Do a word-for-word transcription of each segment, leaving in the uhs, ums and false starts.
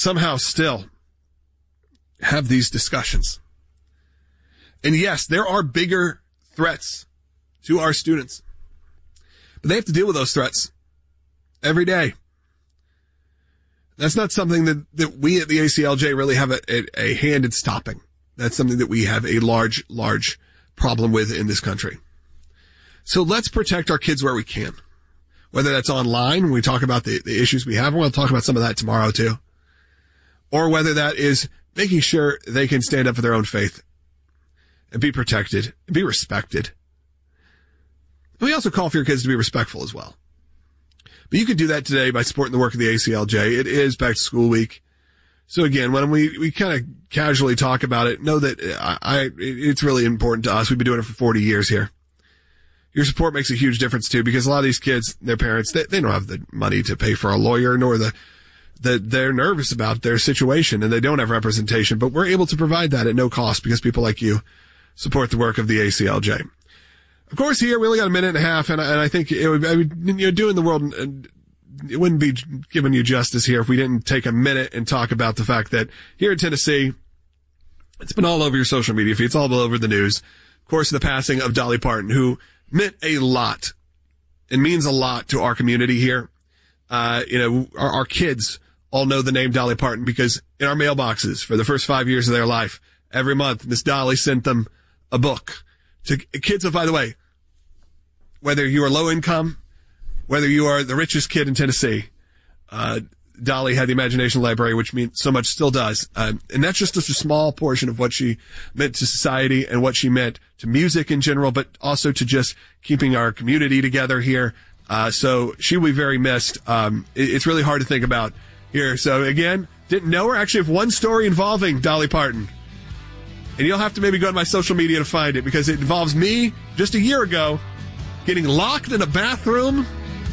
somehow still have these discussions. And yes, there are bigger threats to our students, but they have to deal with those threats every day. That's not something that, that we at the A C L J really have a, a, a hand in stopping. That's something that we have a large, large problem with in this country. So let's protect our kids where we can. Whether that's online, when we talk about the, the issues we have, we're going to talk about some of that tomorrow too. Or whether that is making sure they can stand up for their own faith and be protected and be respected. And we also call for your kids to be respectful as well. But you can do that today by supporting the work of the A C L J. It is back to school week. So again, when we, we kind of casually talk about it, know that I, I, it's really important to us. We've been doing it for forty years here. Your support makes a huge difference too, because a lot of these kids, their parents, they, they don't have the money to pay for a lawyer, nor the, the, they're nervous about their situation and they don't have representation, but we're able to provide that at no cost because people like you support the work of the A C L J. Of course, here we only got a minute and a half, and I, and I think it would, I would, you know, doing the world, it wouldn't be giving you justice here if we didn't take a minute and talk about the fact that here in Tennessee, it's been all over your social media feeds, all over the news. Of course, the passing of Dolly Parton, who meant a lot and means a lot to our community here. Uh, you know, our, our kids all know the name Dolly Parton because in our mailboxes for the first five years of their life, every month, Miss Dolly sent them a book to kids. Of, by the way, whether you are low income, whether you are the richest kid in Tennessee, uh, Dolly had the Imagination Library, which means so much, still does. Um, and that's just a small portion of what she meant to society and what she meant to music in general, but also to just keeping our community together here. Uh, so she will be very missed. Um, it, it's really hard to think about here. So again, didn't know her. Actually have one story involving Dolly Parton. And you'll have to maybe go to my social media to find it because it involves me just a year ago getting locked in a bathroom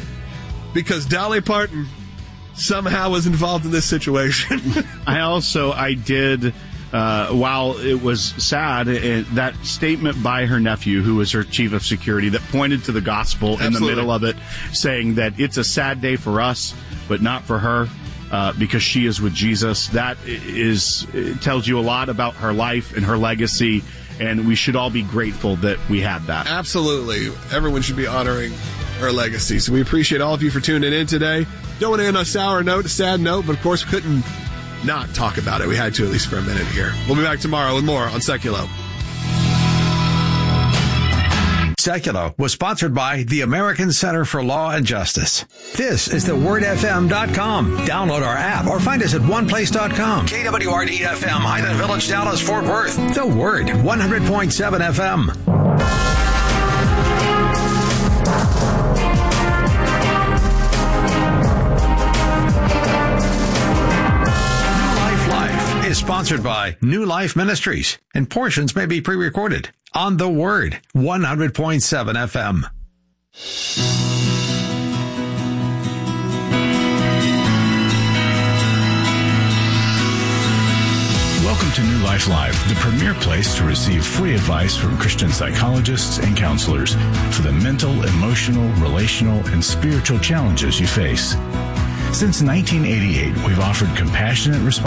because Dolly Parton somehow was involved in this situation. I also, I did, uh, while it was sad, it, that statement by her nephew, who was her chief of security, that pointed to the gospel Absolutely. In the middle of it, saying that it's a sad day for us, but not for her. Uh, because she is with Jesus. That is, it tells you a lot about her life and her legacy, and we should all be grateful that we had that. Absolutely. Everyone should be honoring her legacy. So we appreciate all of you for tuning in today. Don't want to end on a sour note, a sad note, but of course we couldn't not talk about it. We had to at least for a minute here. We'll be back tomorrow with more on Seculo. Seculo was sponsored by the American Center for Law and Justice. This is the word f m dot com. Download our app or find us at one place dot com. K W R D F M, Highland Village, Dallas, Fort Worth. The Word, one hundred point seven F M. Is sponsored by New Life Ministries, and portions may be pre-recorded on The Word, one hundred point seven F M. Welcome to New Life Live, the premier place to receive free advice from Christian psychologists and counselors for the mental, emotional, relational, and spiritual challenges you face. Since nineteen eighty-eight, we've offered compassionate response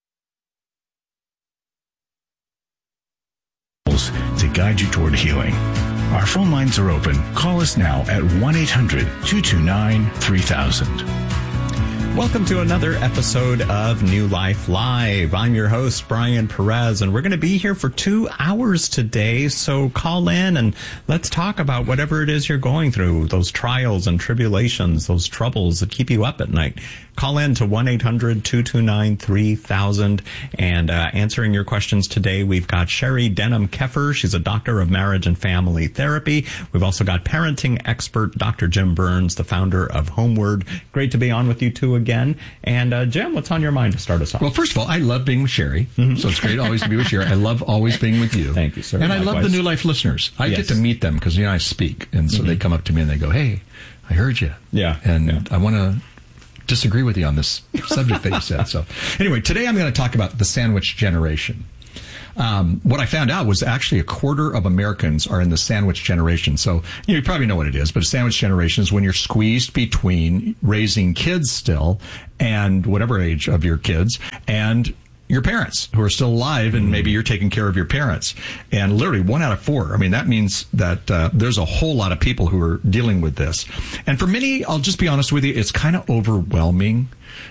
to guide you toward healing. Our phone lines are open. Call us now at one eight hundred two two nine three thousand. Welcome to another episode of New Life Live. I'm your host, Brian Perez, and we're going to be here for two hours today. So call in and let's talk about whatever it is you're going through, those trials and tribulations, those troubles that keep you up at night. Call in to one eight hundred two two nine three thousand. And uh, answering your questions today, we've got Sherry Denham-Keffer. She's a doctor of marriage and family therapy. We've also got parenting expert Doctor Jim Burns, the founder of Homeward. Great to be on with you two again. And uh, Jim, what's on your mind to start us off? Well, first of all, I love being with Sherry. Mm-hmm. So it's great always to be with Sherry. I love always being with you. Thank you, sir. And Likewise. I love the New Life listeners. I yes. get to meet them because, you know, I speak. And so mm-hmm. they come up to me and they go, hey, I heard you. Yeah. And yeah. I want to disagree with you on this subject that you said. So anyway, today I'm going to talk about the sandwich generation. Um, what I found out was actually a quarter of Americans are in the sandwich generation. So, you know, you probably know what it is, but a sandwich generation is when you're squeezed between raising kids still and whatever age of your kids and your parents who are still alive, and maybe you're taking care of your parents. And literally one out of four. I mean, that means that uh, there's a whole lot of people who are dealing with this. And for many, I'll just be honest with you, it's kind of overwhelming.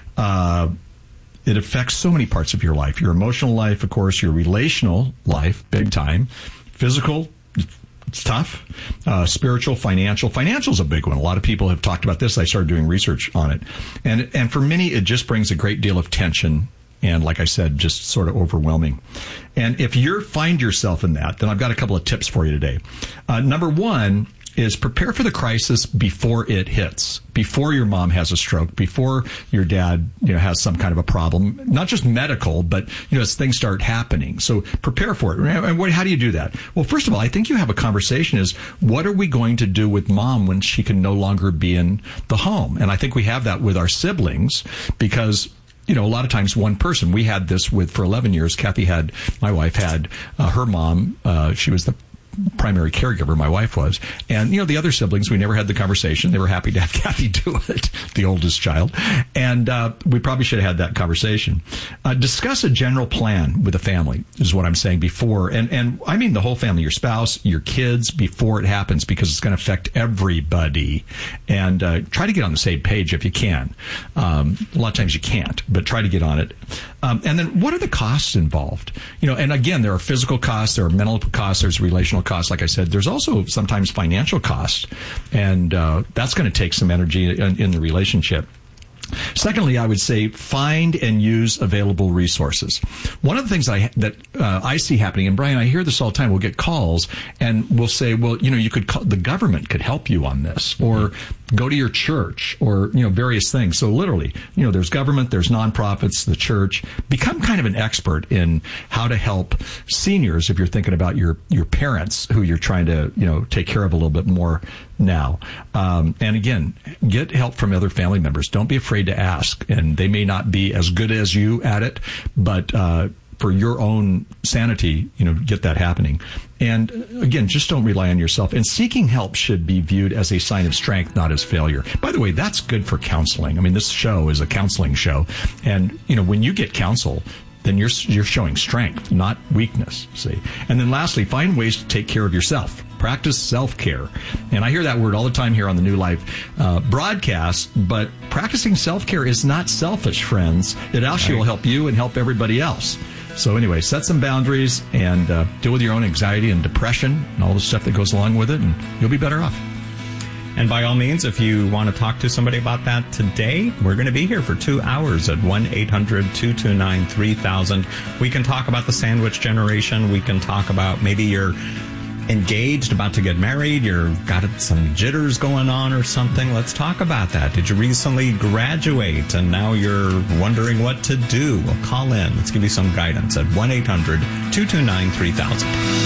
Uh, it affects so many parts of your life. Your emotional life, of course, your relational life, big time. Physical, it's tough. Uh, spiritual, financial. Financial is a big one. A lot of people have talked about this. I started doing research on it. And, and for many, it just brings a great deal of tension. And like I said, just sort of overwhelming. And if you find yourself in that, then I've got a couple of tips for you today. Uh, number one is prepare for the crisis before it hits, before your mom has a stroke, before your dad, you know, has some kind of a problem, not just medical, but, you know, as things start happening. So prepare for it. And what, how do you do that? Well, first of all, I think you have a conversation is, what are we going to do with mom when she can no longer be in the home? And I think we have that with our siblings because, you know, a lot of times one person, we had this with, for eleven years, Kathy had, my wife had, uh, her mom, uh, she was the primary caregiver, my wife was. And, you know, the other siblings, we never had the conversation. They were happy to have Kathy do it, the oldest child. And uh, we probably should have had that conversation. Uh, discuss a general plan with the family is what I'm saying before. And, and I mean the whole family, your spouse, your kids, before it happens, because it's going to affect everybody. And uh, try to get on the same page if you can. Um, a lot of times you can't, but try to get on it. Um, and then what are the costs involved? You know, and again, there are physical costs, there are mental costs, there's relational costs. Like I said, there's also sometimes financial costs, and uh, that's going to take some energy in, in the relationship. Secondly, I would say find and use available resources. One of the things I that uh, I see happening, and Brian, I hear this all the time. We'll get calls, and we'll say, "Well, you know, you could call, the government could help you on this, or go to your church, or you know, various things." So literally, you know, there's government, there's nonprofits, the church. Become kind of an expert in how to help seniors if you're thinking about your your parents who you're trying to, you know, take care of a little bit more now. Um, and again, get help from other family members. Don't be afraid to ask. And they may not be as good as you at it, but uh, for your own sanity, you know, get that happening. And again, just don't rely on yourself. And seeking help should be viewed as a sign of strength, not as failure. By the way, that's good for counseling. I mean, this show is a counseling show. And, you know, when you get counsel, then you're you're showing strength, not weakness, see? And then lastly, find ways to take care of yourself. Practice self-care. And I hear that word all the time here on the New Life uh, broadcast, but practicing self-care is not selfish, friends. It actually will help you and help everybody else. So anyway, set some boundaries and uh, deal with your own anxiety and depression and all the stuff that goes along with it, and you'll be better off. And by all means, if you want to talk to somebody about that today, we're going to be here for two hours at one eight hundred two two nine three thousand. We can talk about the sandwich generation. We can talk about maybe you're engaged, about to get married, you've got some jitters going on or something. Let's talk about that. Did you recently graduate and now you're wondering what to do? Well, call in. Let's give you some guidance at one eight hundred two two nine three thousand.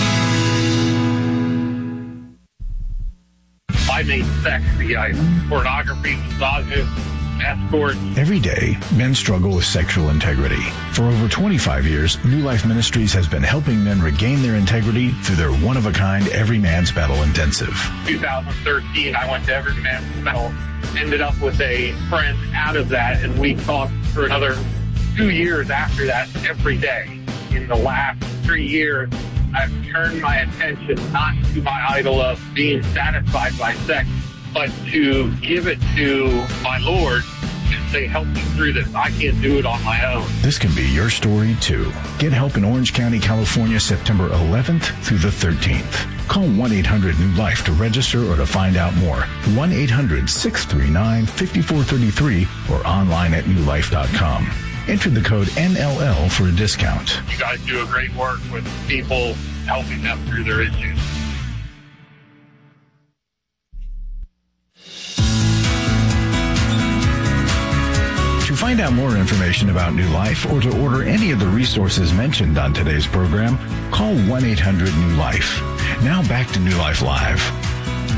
I made sex the item. Pornography, massages, escorts. Every day, men struggle with sexual integrity. For over twenty-five years, New Life Ministries has been helping men regain their integrity through their one-of-a-kind Every Man's Battle Intensive. twenty thirteen, I went to Every Man's Battle, ended up with a friend out of that, and we talked for another two years after that every day. In the last three years, I've turned my attention not to my idol of being satisfied by sex, but to give it to my Lord and say, help me through this. I can't do it on my own. This can be your story, too. Get help in Orange County, California, September eleventh through the thirteenth. Call one eight hundred new life to register or to find out more. one eight hundred six three nine five four three three or online at new life dot com. Enter the code N L L for a discount. You guys do a great work with people, helping them through their issues. To find out more information about New Life or to order any of the resources mentioned on today's program, call one eight hundred new life. Now back to New Life Live.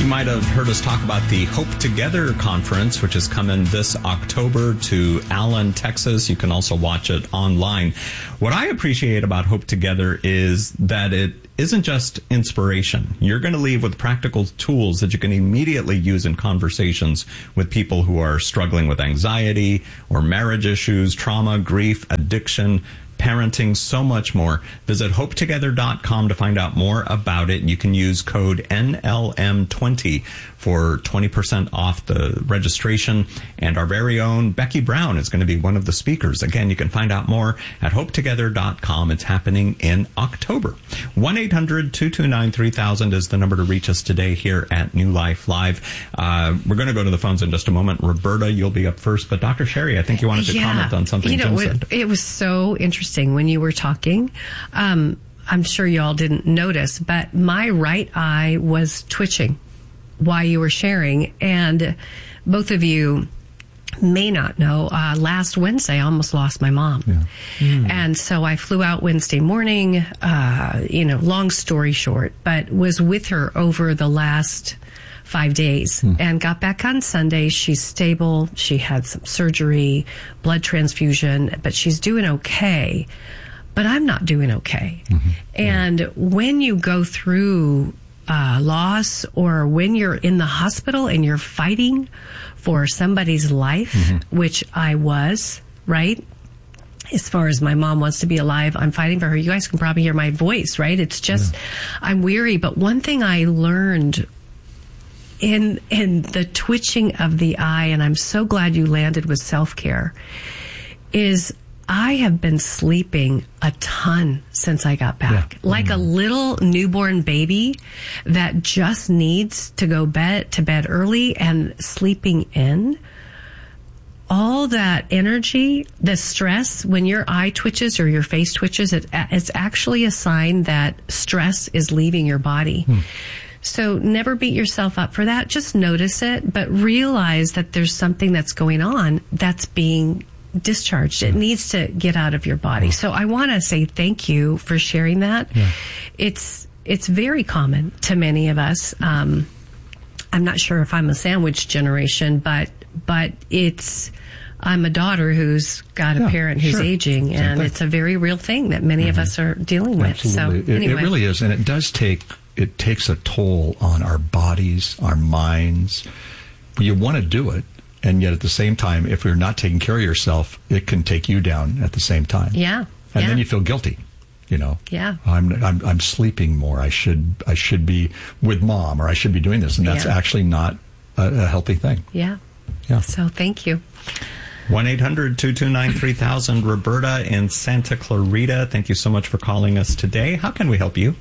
You might have heard us talk about the Hope Together conference, which is coming this October to Allen, Texas. You can also watch it online. What I appreciate about Hope Together is that it isn't just inspiration. You're going to leave with practical tools that you can immediately use in conversations with people who are struggling with anxiety or marriage issues, trauma, grief, addiction, parenting, so much more. Visit hope together dot com to find out more about it. You can use code N L M twenty for twenty percent off the registration. And our very own Becky Brown is going to be one of the speakers. Again, you can find out more at hope together dot com. It's happening in October. one eight hundred two two nine three thousand is the number to reach us today here at New Life Live. Uh, we're going to go to the phones in just a moment. Roberta, you'll be up first. But Doctor Sherry, I think you wanted to yeah. comment on something you know, Jim said. It, it was so interesting when you were talking. Um, I'm sure you all didn't notice, but my right eye was twitching while you were sharing. And both of you may not know, uh, last Wednesday I almost lost my mom. Yeah. Mm. And so I flew out Wednesday morning, uh, you know, long story short, but was with her over the last five days mm. and got back on Sunday. She's stable. She had some surgery, blood transfusion, but she's doing okay. But I'm not doing okay. Mm-hmm. And yeah. when you go through uh, loss, or when you're in the hospital and you're fighting for somebody's life, mm-hmm. which I was, right? As far as my mom wants to be alive, I'm fighting for her. You guys can probably hear my voice, right? It's just, yeah. I'm weary. But one thing I learned in in the twitching of the eye, and I'm so glad you landed with self-care, is I have been sleeping a ton since I got back. Yeah. Like mm. a little newborn baby that just needs to go bed to bed early and sleeping in. All that energy, the stress, when your eye twitches or your face twitches, it, it's actually a sign that stress is leaving your body. Mm. So never beat yourself up for that. Just notice it, but realize that there's something that's going on that's being discharged. It needs to get out of your body. So I want to say thank you for sharing that. Yeah. It's it's very common to many of us. Um, I'm not sure if I'm a sandwich generation, but but it's I'm a daughter who's got a yeah, parent who's sure. aging, Same and thing. It's a very real thing that many mm-hmm. of us are dealing with. Absolutely. So it, anyway. it really is, and it does take it takes a toll on our bodies, our minds. You want to do it, and yet at the same time, if you're not taking care of yourself, it can take you down at the same time. Yeah. And yeah. then you feel guilty. You know, yeah, I'm, I'm I'm sleeping more. I should I should be with mom, or I should be doing this, and that's yeah. actually not a, a healthy thing. Yeah, yeah. So thank you. one eight hundred two two nine three thousand. Roberta in Santa Clarita, thank you so much for calling us today. How can we help you?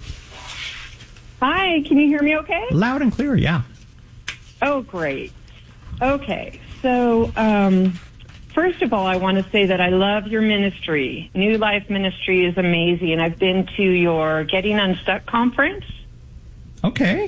Hi, can you hear me okay? Loud and clear, yeah. Oh, great. Okay, so um, first of all, I want to say that I love your ministry. New Life Ministry is amazing, and I've been to your Getting Unstuck conference. Okay.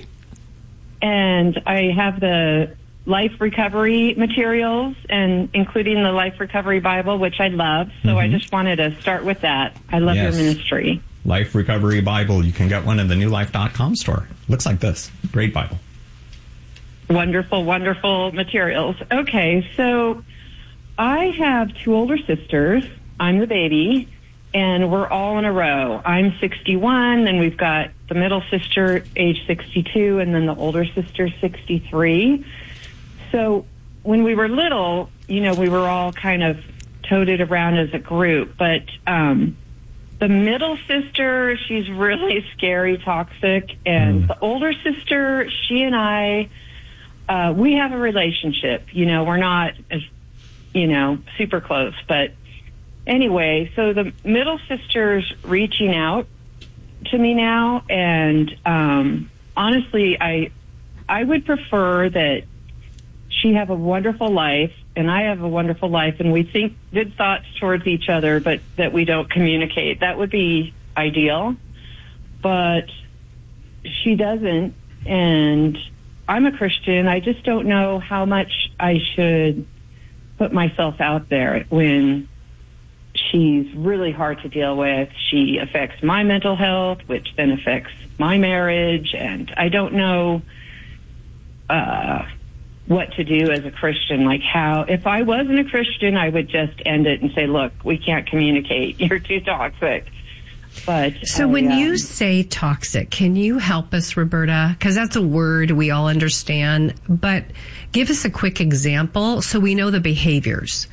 And I have the Life Recovery materials, and including the Life Recovery Bible, which I love. So mm-hmm. I just wanted to start with that. I love yes. your ministry. Life Recovery Bible. You can get one in the new life dot com store. Looks like this. Great Bible. Wonderful, wonderful materials. Okay, so I have two older sisters. I'm the baby, and we're all in a row. I'm sixty-one, and we've got the middle sister, age sixty-two, and then the older sister, sixty-three. So when we were little, you know, we were all kind of toted around as a group, but um, the middle sister, she's really scary, toxic, and mm. the older sister, she and I, uh, we have a relationship. You know, we're not as, you know, super close, but anyway, so the middle sister's reaching out to me now, and um, honestly, I I would prefer that she have a wonderful life, and I have a wonderful life, and we think good thoughts towards each other, but that we don't communicate. That would be ideal, but she doesn't, and I'm a Christian. I just don't know how much I should put myself out there when she's really hard to deal with. She affects my mental health, which then affects my marriage, and I don't know uh, what to do as a Christian. Like how, if I wasn't a Christian, I would just end it and say, look, we can't communicate. You're too toxic. But so I, when um, you say toxic, can you help us, Roberta? Because that's a word we all understand, but give us a quick example so we know the behaviors.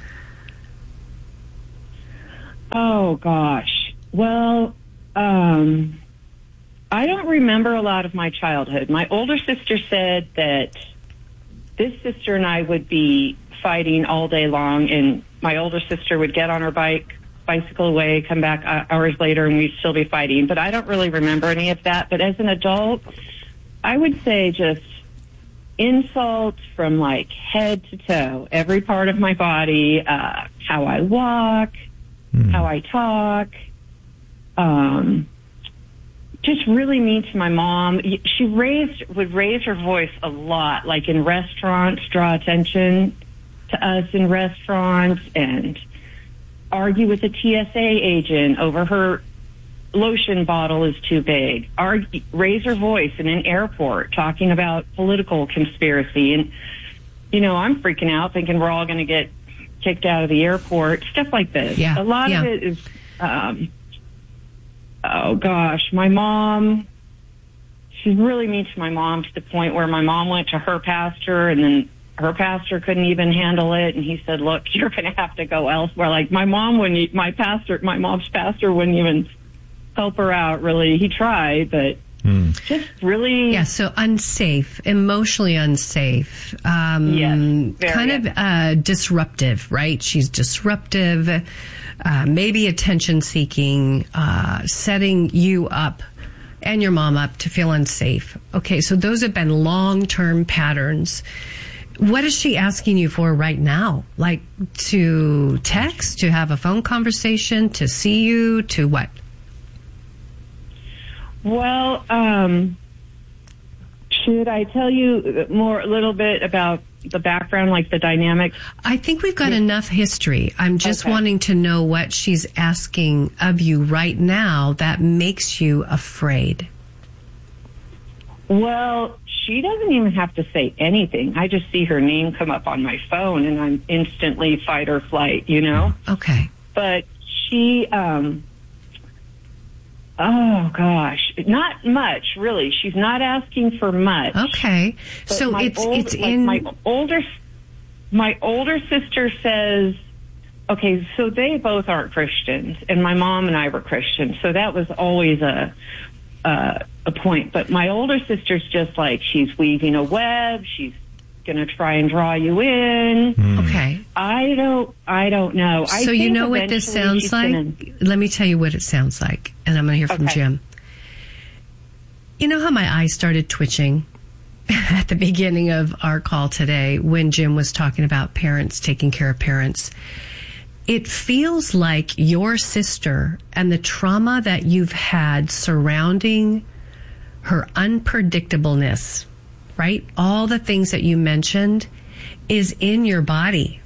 Oh, gosh. Well, um, I don't remember a lot of my childhood. My older sister said that this sister and I would be fighting all day long, and my older sister would get on her bike, bicycle away, come back hours later, and we'd still be fighting. But I don't really remember any of that. But as an adult, I would say just insults from like head to toe, every part of my body, uh, how I walk, mm. how I talk, um, just really mean to my mom. She raised, would raise her voice a lot, like in restaurants, draw attention to us in restaurants, and argue with a T S A agent over her lotion bottle is too big. Argue, raise her voice in an airport talking about political conspiracy. And, you know, I'm freaking out thinking we're all going to get kicked out of the airport. Stuff like this. Yeah, a lot yeah. of it is, um, oh gosh, my mom, she's really mean to my mom to the point where my mom went to her pastor, and then her pastor couldn't even handle it, and he said, look, you're going to have to go elsewhere. Like, my mom wouldn't, my pastor, my mom's pastor wouldn't even help her out, really. He tried, but mm. just really... Yeah, so unsafe, emotionally unsafe. Um, yes, kind of uh, disruptive, right? She's disruptive, uh, maybe attention-seeking, uh, setting you up and your mom up to feel unsafe. Okay, so those have been long-term patterns. What is she asking you for right now? Like to text, to have a phone conversation, to see you, to what? Well, um, should I tell you more, a little bit about the background, like the dynamics? I think we've got yeah. enough history. I'm just okay. wanting to know what she's asking of you right now that makes you afraid. Well, she doesn't even have to say anything. I just see her name come up on my phone, and I'm instantly fight or flight, you know? Okay. But she, um, oh gosh, not much, really. She's not asking for much. Okay. But so it's, old, it's like in... My older, my older sister says, okay, so they both aren't Christians, and my mom and I were Christians, so that was always a... Uh, a point. But my older sister's just like, she's weaving a web. She's going to try and draw you in. Mm. Okay. I don't, I don't know. So I you know what this sounds like? Gonna... Let me tell you what it sounds like. And I'm going to hear from okay. Jim. You know how my eyes started twitching at the beginning of our call today when Jim was talking about parents taking care of parents? It feels like your sister and the trauma that you've had surrounding her unpredictableness, right? All the things that you mentioned is in your body.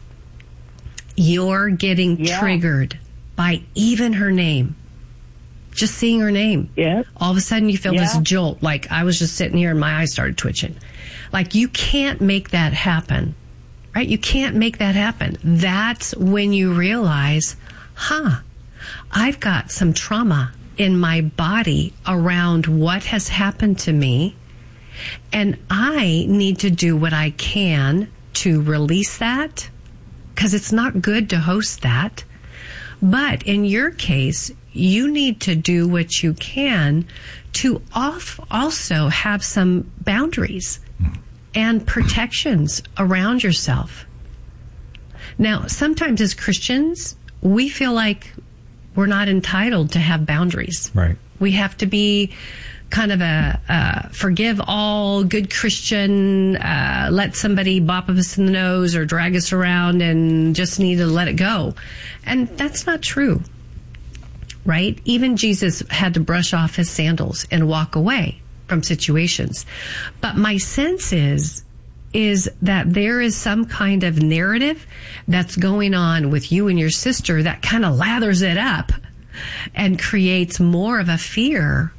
You're getting yeah. triggered by even her name. Just seeing her name. Yeah. All of a sudden you feel yeah. this jolt, like I was just sitting here and my eyes started twitching. Like you can't make that happen. Right? You can't make that happen. That's when you realize, huh, I've got some trauma in my body around what has happened to me, and I need to do what I can to release that, because it's not good to host that. But in your case, you need to do what you can to off also have some boundaries and protections around yourself. Now, sometimes as Christians, we feel like we're not entitled to have boundaries. Right. We have to be kind of a uh, forgive all, good Christian, uh, let somebody bop us in the nose or drag us around and just need to let it go. And that's not true, right? Even Jesus had to brush off his sandals and walk away from situations. But my sense is, is that there is some kind of narrative that's going on with you and your sister that kind of lathers it up and creates more of a fear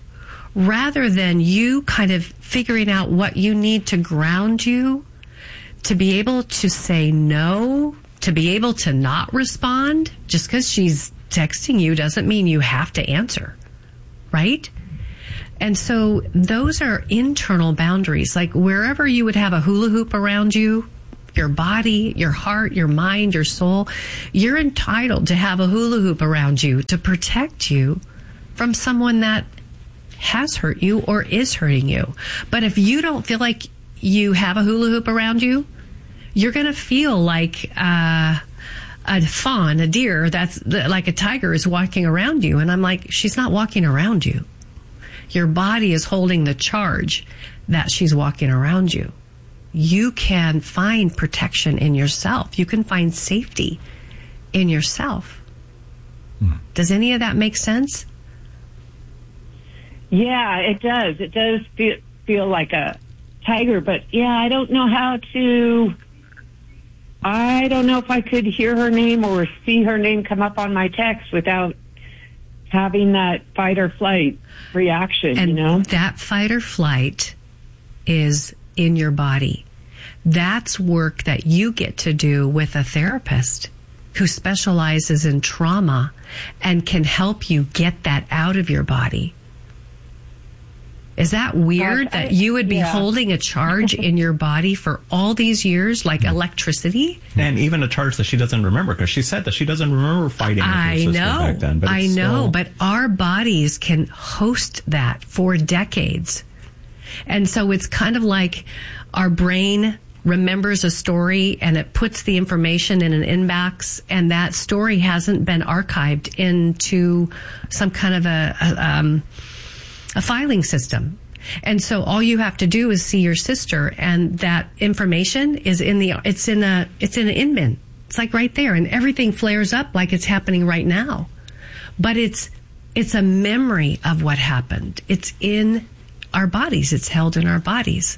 rather than you kind of figuring out what you need to ground you, to be able to say no, to be able to not respond. Just because she's texting you doesn't mean you have to answer, right? And so those are internal boundaries. Like wherever you would have a hula hoop around you, your body, your heart, your mind, your soul, you're entitled to have a hula hoop around you to protect you from someone that has hurt you or is hurting you. But if you don't feel like you have a hula hoop around you, you're going to feel like uh, a fawn, a deer, that's like a tiger is walking around you. And I'm like, she's not walking around you. Your body is holding the charge that she's walking around you. You can find protection in yourself. You can find safety in yourself. Hmm. Does any of that make sense? Yeah, it does. It does feel, feel like a tiger, but yeah, I don't know how to, I don't know if I could hear her name or see her name come up on my text without having that fight or flight reaction, and you know? That fight or flight is in your body. That's work that you get to do with a therapist who specializes in trauma and can help you get that out of your body. Is that weird Gosh, I, that you would be yeah. holding a charge in your body for all these years, like electricity? And even a charge that she doesn't remember, because she said that she doesn't remember fighting with her I sister know, back then. But I it's know, still... but our bodies can host that for decades. And so it's kind of like our brain remembers a story and it puts the information in an inbox, and that story hasn't been archived into some kind of a, a um a filing system. And so all you have to do is see your sister, and that information is in the, it's in a, it's in an in bin. It's like right there, and everything flares up like it's happening right now. But it's, it's a memory of what happened. It's in our bodies. It's held in our bodies.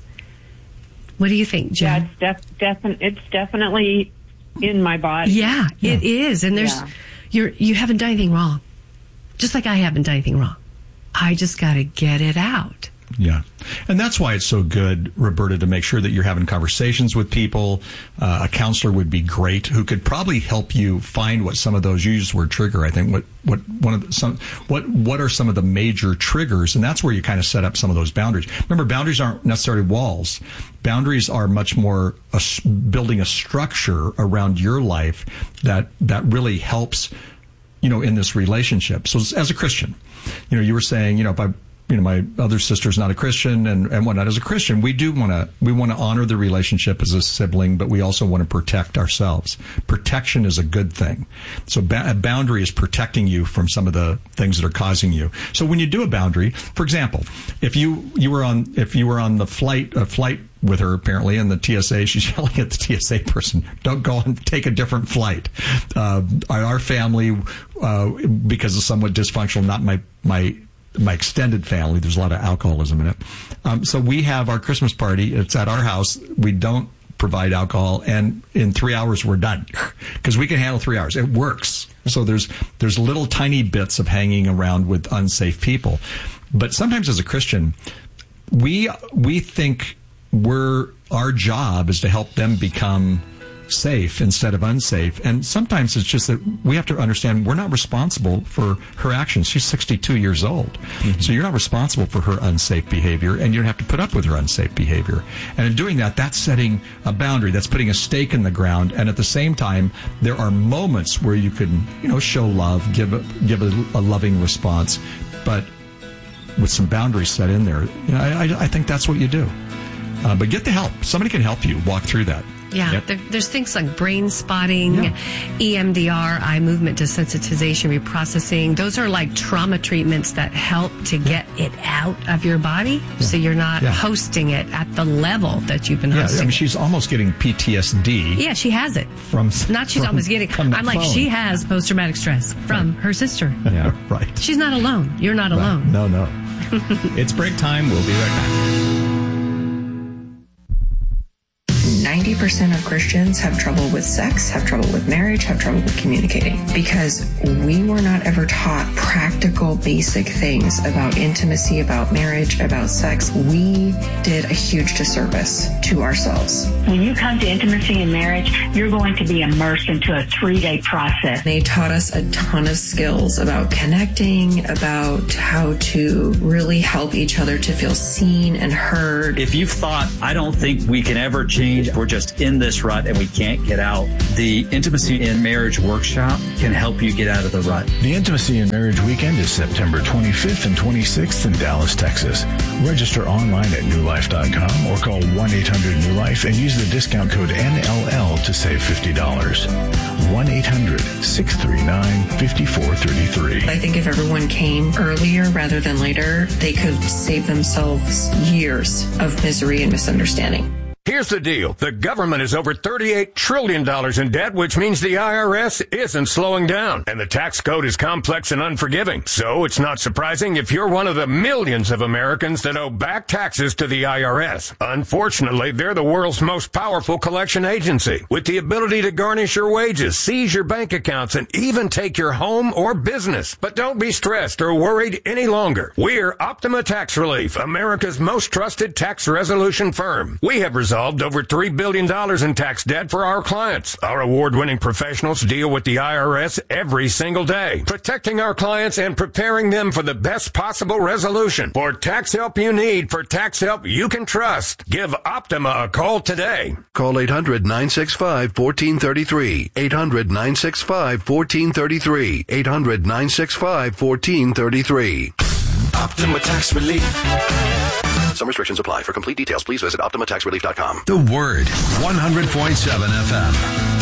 What do you think, Jen? Yeah, it's, def- defi- it's definitely in my body. Yeah, yeah. it is. And there's, yeah. you're, you haven't done anything wrong. Just like I haven't done anything wrong. I just got to get it out. Yeah. And that's why it's so good, Roberta, to make sure that you're having conversations with people. Uh, a counselor would be great who could probably help you find what some of those, you used the word trigger, I think, what, what, one of the, some, what, what are some of the major triggers? And that's where you kind of set up some of those boundaries. Remember, boundaries aren't necessarily walls. Boundaries are much more a, building a structure around your life that, that really helps, you know, in this relationship. So as a Christian, you know, you were saying, you know, if I, you know, my other sister's not a Christian and, and whatnot. As a Christian, we do want to, we want to honor the relationship as a sibling, but we also want to protect ourselves. Protection is a good thing. So ba- a boundary is protecting you from some of the things that are causing you. So when you do a boundary, for example, if you, you were on, if you were on the flight, a flight with her apparently, and the T S A, she's yelling at the T S A person, don't go and take a different flight. Uh, our family, uh, because of somewhat dysfunctional, not my, my, my extended family, there's a lot of alcoholism in it. Um, so we have our Christmas party. It's at our house. We don't provide alcohol, and in three hours we're done because we can handle three hours. It works. So there's, there's little tiny bits of hanging around with unsafe people. But sometimes as a Christian, we, we think we're, our job is to help them become safe instead of unsafe. And sometimes it's just that we have to understand we're not responsible for her actions. She's sixty-two years old. Mm-hmm. So you're not responsible for her unsafe behavior, and you don't have to put up with her unsafe behavior. And in doing that, that's setting a boundary. That's putting a stake in the ground. And at the same time, there are moments where you can, you know, show love, give a, give a, a loving response, but with some boundaries set in there. You know, I, I think that's what you do. Uh, but get the help. Somebody can help you walk through that. Yeah, Yep. there, there's things like brain spotting, Yeah. E M D R, eye movement desensitization reprocessing. Those are like trauma treatments that help to get it out of your body, yeah. so you're not Yeah. hosting it at the level that you've been Yeah, hosting. I mean, it. she's almost getting P T S D. Yeah, she has it. From Not she's from, almost getting. from I'm the like, phone. she has post-traumatic stress from Right. her sister. Yeah. Right. She's not alone. You're not Right. alone. No, no. It's break time. We'll be right back. ninety percent of Christians have trouble with sex, have trouble with marriage, have trouble with communicating, because we were not ever taught practical, basic things about intimacy, about marriage, about sex. We did a huge disservice to ourselves. When you come to intimacy and marriage, you're going to be immersed into a three-day process. They taught us a ton of skills about connecting, about how to really help each other to feel seen and heard. If you've thought, I don't think we can ever change, we're just in this rut and we can't get out, the Intimacy in Marriage Workshop can help you get out of the rut. The Intimacy in Marriage Weekend is September twenty-fifth and twenty-sixth in Dallas, Texas. Register online at new life dot com or call one eight hundred new life and use the discount code N L L to save fifty dollars. one eight hundred, six three nine, five four three three. I think if everyone came earlier rather than later, they could save themselves years of misery and misunderstanding. Here's the deal. The government is over thirty-eight trillion dollars in debt, which means the I R S isn't slowing down. And the tax code is complex and unforgiving. So it's not surprising if you're one of the millions of Americans that owe back taxes to the I R S. Unfortunately, they're the world's most powerful collection agency, with the ability to garnish your wages, seize your bank accounts, and even take your home or business. But don't be stressed or worried any longer. We're Optima Tax Relief, America's most trusted tax resolution firm. We have resolved over three billion dollars in tax debt for our clients. Our award-winning professionals deal with the I R S every single day, protecting our clients and preparing them for the best possible resolution. For tax help you need, for tax help you can trust, give Optima a call today. Call eight hundred, nine six five, one four three three. eight hundred, nine six five, one four three three. eight hundred, nine six five, one four three three. Optima Tax Relief. Some restrictions apply. For complete details, please visit optima tax relief dot com. The Word, one hundred point seven F M.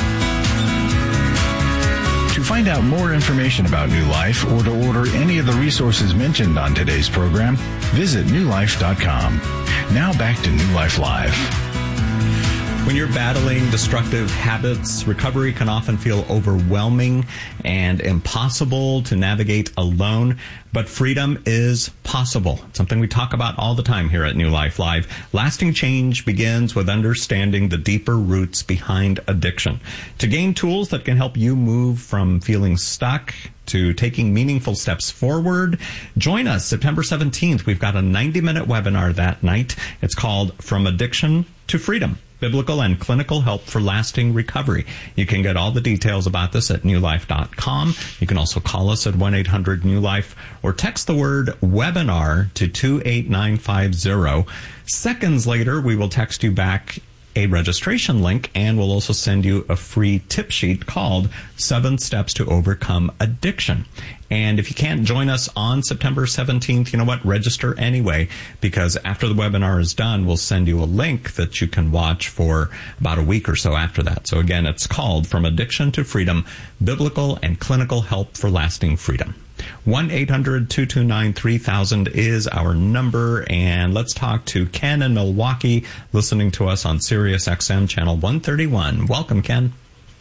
To find out more information about New Life or to order any of the resources mentioned on today's program, visit new life dot com. Now back to New Life Live. When you're battling destructive habits, recovery can often feel overwhelming and impossible to navigate alone, but freedom is possible. It's something we talk about all the time here at New Life Live. Lasting change begins with understanding the deeper roots behind addiction. To gain tools that can help you move from feeling stuck to taking meaningful steps forward, join us September seventeenth. We've got a ninety-minute webinar that night. It's called From Addiction to Freedom: Biblical and Clinical Help for Lasting Recovery. You can get all the details about this at new life dot com. You can also call us at one eight hundred new life or text the word webinar to two eight nine five zero. Seconds later, we will text you back a registration link, and we'll also send you a free tip sheet called Seven Steps to Overcome Addiction. And if you can't join us on September seventeenth, you know what? Register anyway, because after the webinar is done, we'll send you a link that you can watch for about a week or so after that. So again, it's called From Addiction to Freedom: Biblical and Clinical Help for Lasting Freedom. one eight hundred, two two nine, three thousand is our number, and let's talk to Ken in Milwaukee, listening to us on Sirius X M channel one thirty-one. Welcome, Ken.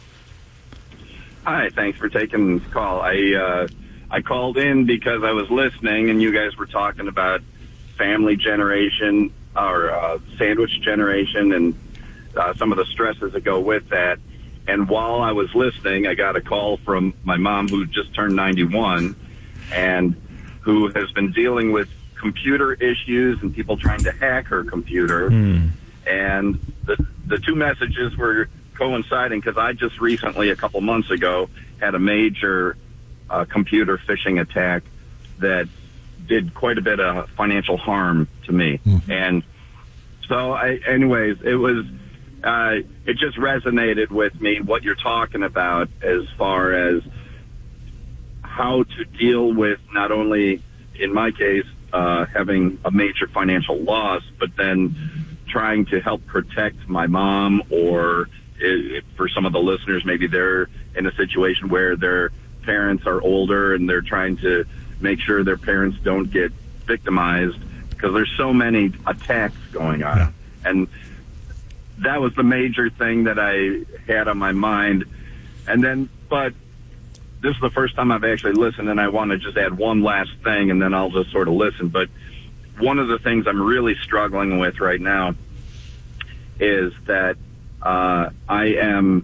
Hi, thanks for taking this call. I uh, I called in because I was listening, and you guys were talking about family generation or uh, sandwich generation and uh, some of the stresses that go with that. And while I was listening, I got a call from my mom, who just turned ninety-one, and who has been dealing with computer issues and people trying to hack her computer. Mm. And the the two messages were coinciding because I just recently, a couple months ago, had a major uh, computer phishing attack that did quite a bit of financial harm to me. Mm-hmm. And so, I, anyways, it was uh, it just resonated with me what you're talking about as far as how to deal with not only, in my case, uh, having a major financial loss, but then trying to help protect my mom, or if, for some of the listeners, maybe they're in a situation where their parents are older and they're trying to make sure their parents don't get victimized, because there's so many attacks going on. Yeah. And that was the major thing that I had on my mind. And then, but this is the first time I've actually listened, and I want to just add one last thing, and then I'll just sort of listen. But one of the things I'm really struggling with right now is that Uh, I am,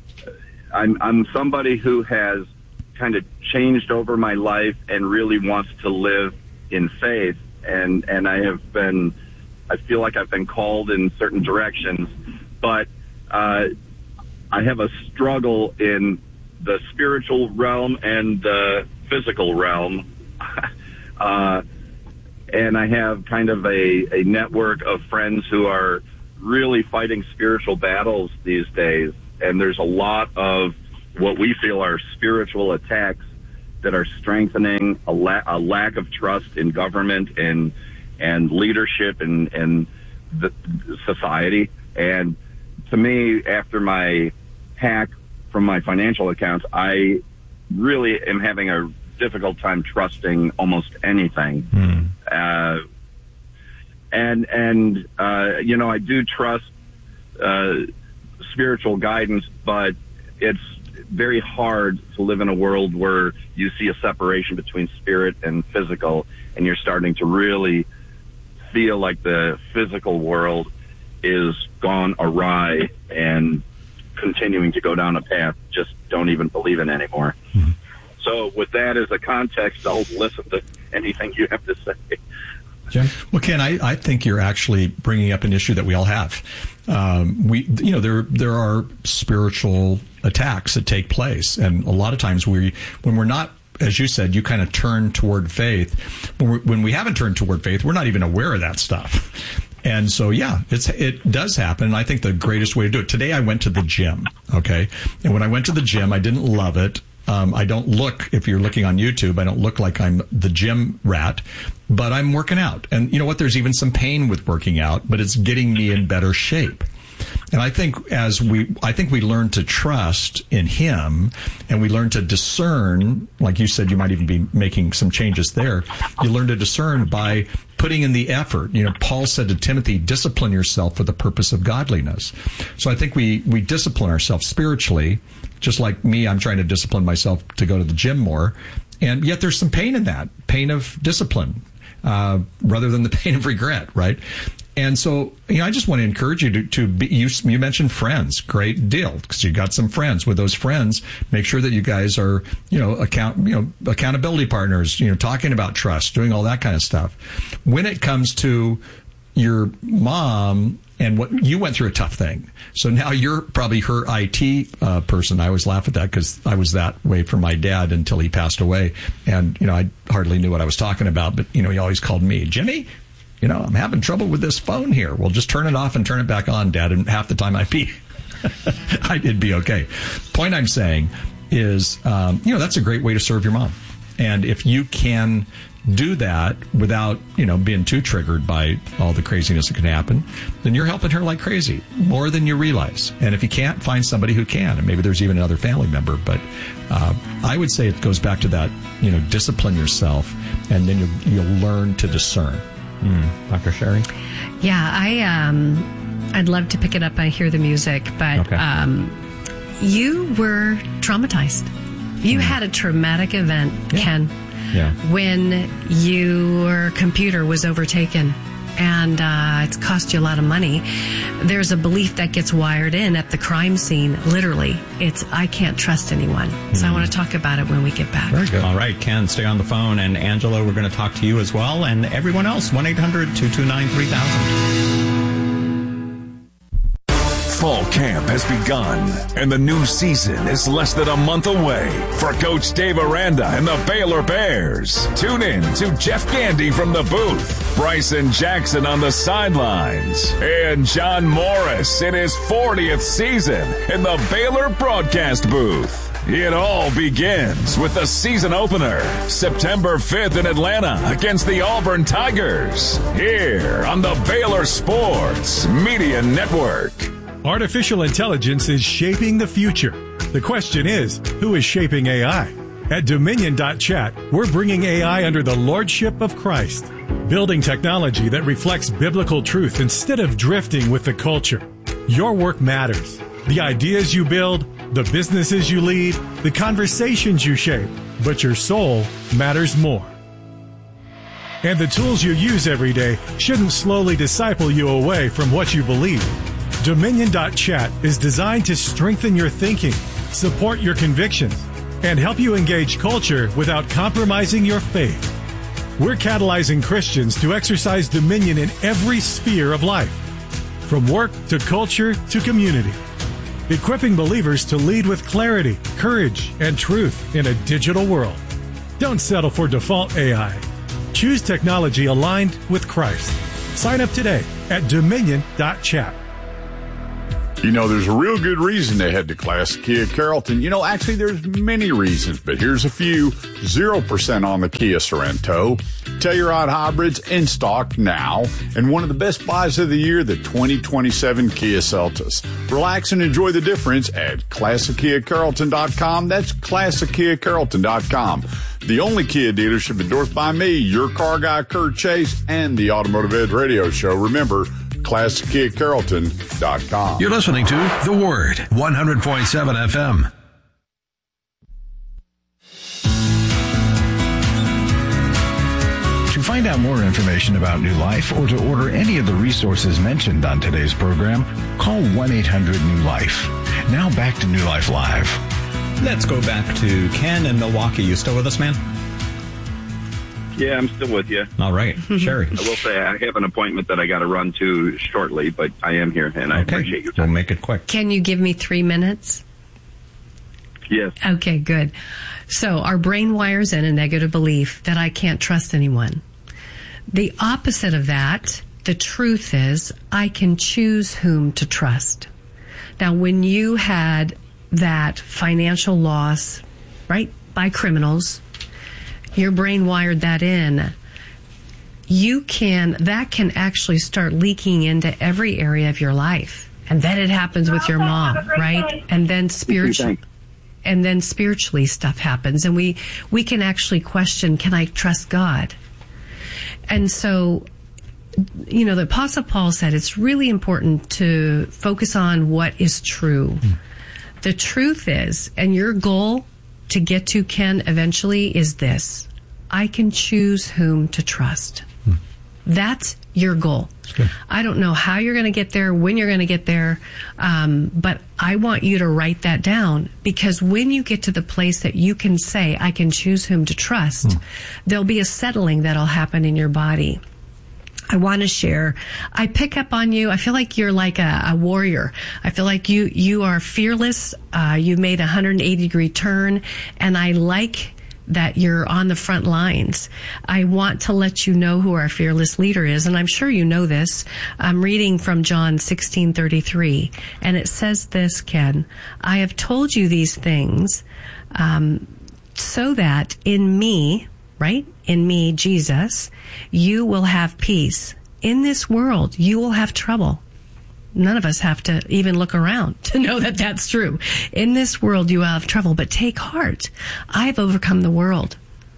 I'm, I'm somebody who has kind of changed over my life and really wants to live in faith. And, and I have been, I feel like I've been called in certain directions, but, uh, I have a struggle in the spiritual realm and the physical realm. uh, and I have kind of a, a network of friends who are really fighting spiritual battles these days. And there's a lot of what we feel are spiritual attacks that are strengthening a, la- a lack of trust in government and, and leadership and, and the society. And to me, after my hack from my financial accounts, I really am having a difficult time trusting almost anything. Mm. Uh, and, and, uh, you know, I do trust, uh, spiritual guidance, but it's very hard to live in a world where you see a separation between spirit and physical, and you're starting to really feel like the physical world is gone awry and continuing to go down a path just don't even believe in anymore. Mm-hmm. So with that as a context, I'll listen to anything you have to say. Jim? Well, Ken, I, I think you're actually bringing up an issue that we all have. Um, we, you know, there there are spiritual attacks that take place, and a lot of times we, when we're not, as you said, you kind of turn toward faith. When, we're, when we haven't turned toward faith, we're not even aware of that stuff. And so, yeah, it's, it does happen. And I think the greatest way to do it. Today I went to the gym. Okay. And when I went to the gym, I didn't love it. Um, I don't look, if you're looking on YouTube, I don't look like I'm the gym rat, but I'm working out. And you know what? There's even some pain with working out, but it's getting me in better shape. And I think as we, I think we learn to trust in him, and we learn to discern, like you said, you might even be making some changes there. You learn to discern by putting in the effort. You know, Paul said to Timothy, discipline yourself for the purpose of godliness. So I think we, we discipline ourselves spiritually, just like me, I'm trying to discipline myself to go to the gym more. And yet there's some pain in that, pain of discipline, uh, rather than the pain of regret, right? And so, you know, I just want to encourage you to, to be, you, you mentioned friends, great deal, because you got some friends. With those friends, make sure that you guys are, you know, account, you know, accountability partners, you know, talking about trust, doing all that kind of stuff. When it comes to your mom and what you went through a tough thing. So now you're probably her I T uh, person. I always laugh at that because I was that way for my dad until he passed away. And, you know, I hardly knew what I was talking about, but, you know, he always called me, Jimmy, you know, I'm having trouble with this phone here. Well, just turn it off and turn it back on, Dad. And half the time I'd be, I'd be okay. Point I'm saying is, um, you know, that's a great way to serve your mom. And if you can do that without, you know, being too triggered by all the craziness that can happen, then you're helping her like crazy, more than you realize. And if you can't, find somebody who can. And maybe there's even another family member. But uh, I would say it goes back to that, you know, discipline yourself, and then you'll, you'll learn to discern. Mm. Doctor Sherry? Yeah, I, um, I'd love to pick it up. I hear the music, but okay. um, you were traumatized. You mm. had a traumatic event, yeah. Ken. Yeah. When your computer was overtaken, and uh, it's cost you a lot of money. There's a belief that gets wired in at the crime scene. Literally, it's I can't trust anyone. Mm. So I want to talk about it when we get back. Very good. All right, Ken, stay on the phone, and Angela, we're going to talk to you as well, and everyone else. one eight hundred two two nine three thousand. Fall camp has begun, and the new season is less than a month away. For Coach Dave Aranda and the Baylor Bears, tune in to Jeff Gandy from the booth, Bryson Jackson on the sidelines, and John Morris in his fortieth season in the Baylor broadcast booth. It all begins with the season opener, September fifth in Atlanta against the Auburn Tigers, here on the Baylor Sports Media Network. Artificial intelligence is shaping the future. The question is, who is shaping A I? At Dominion dot chat, we're bringing A I under the lordship of Christ, building technology that reflects biblical truth instead of drifting with the culture. Your work matters. The ideas you build, the businesses you lead, the conversations you shape, but your soul matters more. And the tools you use every day shouldn't slowly disciple you away from what you believe. Dominion dot chat is designed to strengthen your thinking, support your convictions, and help you engage culture without compromising your faith. We're catalyzing Christians to exercise dominion in every sphere of life, from work to culture to community, equipping believers to lead with clarity, courage, and truth in a digital world. Don't settle for default A I. Choose technology aligned with Christ. Sign up today at Dominion dot chat. You know, there's a real good reason to head to Classic Kia Carrollton. You know, actually, there's many reasons, but here's a few. zero percent on the Kia Sorento. Telluride hybrids in stock now. And one of the best buys of the year, the twenty twenty-seven Kia Seltos. Relax and enjoy the difference at Classic Kia Carrollton dot com. That's Classic Kia Carrollton dot com. The only Kia dealership endorsed by me, your car guy, Kurt Chase, and the Automotive Edge Radio Show. Remember, Classic Kia Carrollton dot com. You're listening to The Word, one hundred point seven F M. To find out more information about New Life or to order any of the resources mentioned on today's program, call one eight hundred new life. Now back to New Life Live. Let's go back to Ken in Milwaukee. You still with us, man? Yeah, I'm still with you. All right. Sherry. I will say I have an appointment that I got to run to shortly, but I am here, and I okay. appreciate your time. We'll make it quick. Can you give me three minutes? Yes. Okay, good. So our brain wires in a negative belief that I can't trust anyone. The opposite of that, the truth is, I can choose whom to trust. Now, when you had that financial loss, right, by criminals, your brain wired that in. You can, that can actually start leaking into every area of your life. And then it happens with your mom, right? And then spiritually, and then spiritually stuff happens. And we, we can actually question, can I trust God? And so, you know, the Apostle Paul said it's really important to focus on what is true. Mm. The truth is, and your goal to get to, Ken, eventually is this: I can choose whom to trust. Hmm. That's your goal. I don't know how you're going to get there, when you're going to get there, um, but I want you to write that down, because when you get to the place that you can say, I can choose whom to trust, hmm. there'll be a settling that'll happen in your body. I want to share. I pick up on you. I feel like you're like a, a warrior. I feel like you, you are fearless. Uh, you've made a one hundred eighty degree turn, and I like that you're on the front lines. I want to let you know who our fearless leader is, and I'm sure you know this. I'm reading from John sixteen thirty-three, and it says this, Ken: I have told you these things um, so that in me, right? In me, Jesus, you will have peace. In this world, you will have trouble. None of us have to even look around to know that that's true. In this world, you will have trouble, but take heart. I've overcome the world.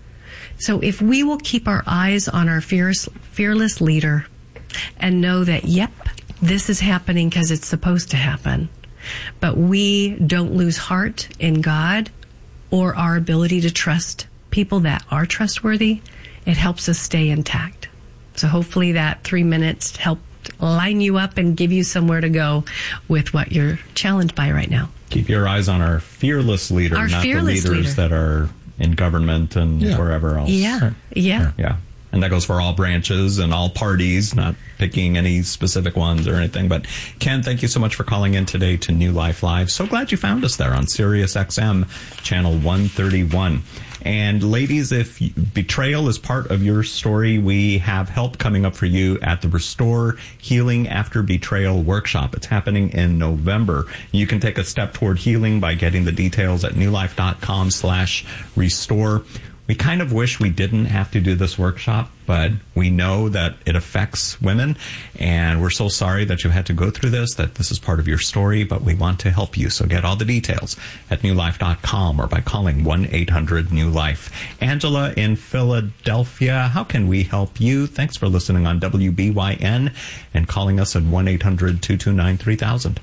So if we will keep our eyes on our fearless, fearless leader and know that, yep, this is happening because it's supposed to happen, but we don't lose heart in God or our ability to trust people that are trustworthy, it helps us stay intact. So hopefully that three minutes helped line you up and give you somewhere to go with what you're challenged by right now. Keep your eyes on our fearless leader, our not fearless the leaders leader. that are in government and yeah. wherever else. Yeah, yeah. Yeah. And that goes for all branches and all parties, not picking any specific ones or anything. But Ken, thank you so much for calling in today to New Life Live. So glad you found us there on Sirius X M, channel one thirty-one. And ladies, if betrayal is part of your story, we have help coming up for you at the Restore Healing After Betrayal Workshop. It's happening in November. You can take a step toward healing by getting the details at newlife.com slash restore. We kind of wish we didn't have to do this workshop, but we know that it affects women, and we're so sorry that you had to go through this, that this is part of your story, but we want to help you. So get all the details at new life dot com or by calling one eight hundred new life. Angela in Philadelphia, how can we help you? Thanks for listening on W B Y N and calling us at one eight hundred two two nine three thousand.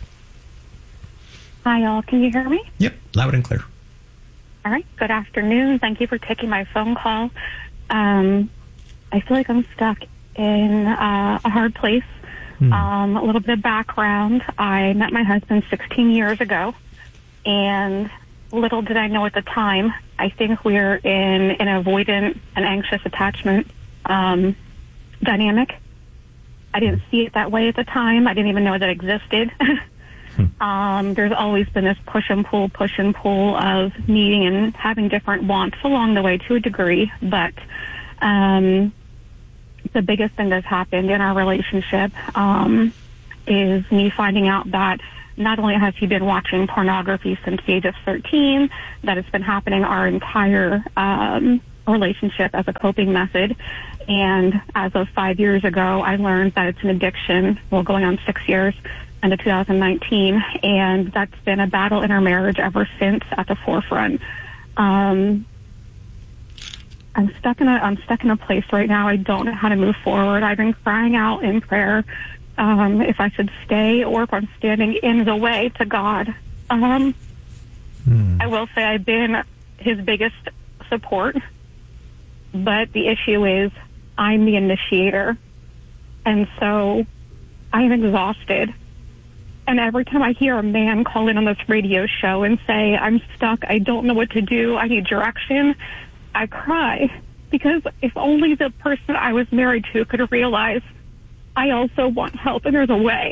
Hi, y'all. Can you hear me? Yep, loud and clear. All right. Good afternoon. Thank you for taking my phone call. Um, I feel like I'm stuck in uh, a hard place Hmm. Um, a little bit of background. I met my husband sixteen years ago, and little did I know at the time, I think we're in an avoidant and anxious attachment um, dynamic. I didn't see it that way at the time. I didn't even know that existed. um, there's always been this push and pull, push and pull of needing and having different wants along the way to a degree. But um, the biggest thing that's happened in our relationship um, is me finding out that not only has he been watching pornography since the age of thirteen, that it's been happening our entire um, relationship as a coping method. And as of five years ago, I learned that it's an addiction, well, going on six years into two thousand nineteen. And that's been a battle in our marriage ever since, at the forefront. Um, I'm stuck in a, I'm stuck in a place right now. I don't know how to move forward. I've been crying out in prayer Um, if I should stay or if I'm standing in the way to God. Um, hmm. I will say I've been his biggest support, but the issue is I'm the initiator, and so I am exhausted. And every time I hear a man call in on this radio show and say, I'm stuck, I don't know what to do, I need direction, I cry, because if only the person I was married to could realize I also want help, and there's a way.